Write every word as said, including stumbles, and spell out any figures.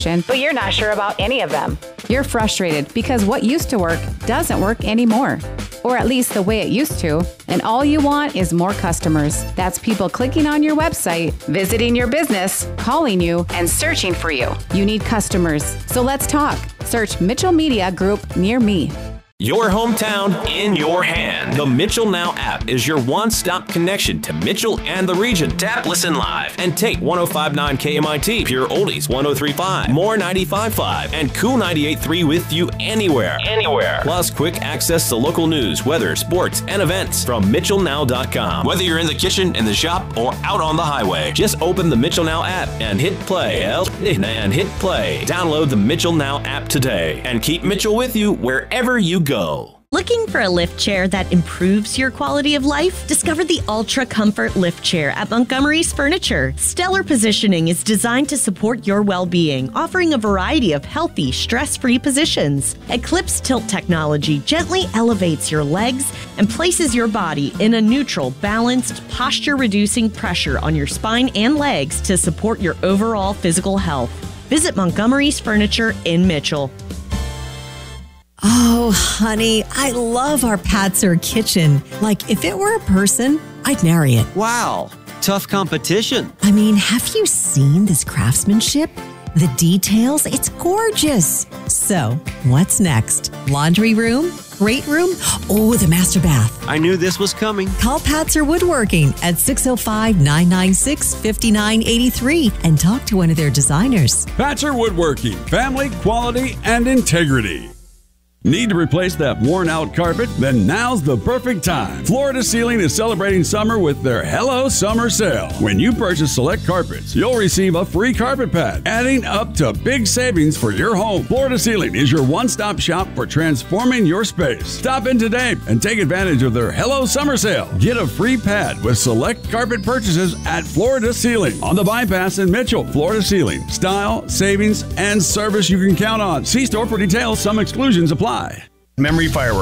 but you're not sure about any of them. You're frustrated because what used to work doesn't work anymore, or at least the way it used to, and all you want is more customers. That's people clicking on your website, visiting your business, calling you, and searching for you. You need customers, so let's talk. Search Mitchell Media Group near me. Your hometown in your hand. The Mitchell Now app is your one-stop connection to Mitchell and the region. Tap Listen Live and take one oh five point nine K M I T, Pure Oldies one oh three point five, More ninety-five point five, and Cool ninety-eight point three with you anywhere. Anywhere. Plus quick access to local news, weather, sports, and events from Mitchell Now dot com. Whether you're in the kitchen, in the shop, or out on the highway, just open the Mitchell Now app and hit play. And hit play. Download the Mitchell Now app today and keep Mitchell with you wherever you go. Go. Looking for a lift chair that improves your quality of life? Discover the Ultra Comfort Lift Chair at Montgomery's Furniture. Stellar positioning is designed to support your well-being, offering a variety of healthy, stress-free positions. Eclipse Tilt technology gently elevates your legs and places your body in a neutral, balanced, posture-reducing pressure on your spine and legs to support your overall physical health. Visit Montgomery's Furniture in Mitchell. Oh, honey, I love our Patzer kitchen. Like, if it were a person, I'd marry it. Wow, tough competition. I mean, have you seen this craftsmanship? The details, it's gorgeous. So, what's next? Laundry room? Great room? Oh, the master bath. I knew this was coming. Call Patzer Woodworking at six oh five, nine nine six, five nine eight three and talk to one of their designers. Patzer Woodworking, family, quality, and integrity. Need to replace that worn-out carpet? Then now's the perfect time. Florida Ceiling is celebrating summer with their Hello Summer Sale. When you purchase select carpets, you'll receive a free carpet pad, adding up to big savings for your home. Florida Ceiling is your one-stop shop for transforming your space. Stop in today and take advantage of their Hello Summer Sale. Get a free pad with select carpet purchases at Florida Ceiling on the bypass in Mitchell. Florida Ceiling. Style, savings, and service you can count on. See store for details. Some exclusions apply. Memory Fireworks.